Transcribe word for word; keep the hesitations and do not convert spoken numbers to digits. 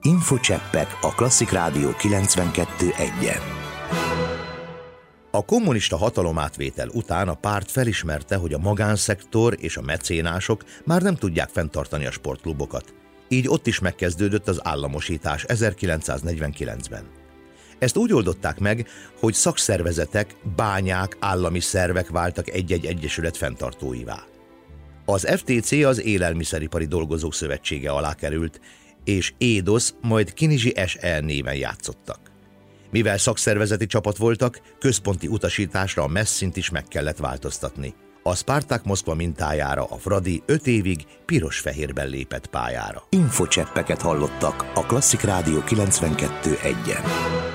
Infocseppek a Klasszik Rádió kilencvenkettő egyen. A kommunista hatalomátvétel után a párt felismerte, hogy a magánszektor és a mecénások már nem tudják fenntartani a sportklubokat. Így ott is megkezdődött az államosítás ezerkilencszáznegyvenkilencben. Ezt úgy oldották meg, hogy szakszervezetek, bányák, állami szervek váltak egy-egy egyesület fenntartóivá. Az ef té cé az Élelmiszeripari Dolgozók Szövetsége alá került, és édosz, majd Kinizsi es e néven játszottak. Mivel szakszervezeti csapat voltak, központi utasításra a messzint is meg kellett változtatni. A Spartak Moszkva mintájára a Fradi öt évig piros-fehérben lépett pályára. Infocseppeket hallottak a Klasszik Rádió kilencvenkettő egyen.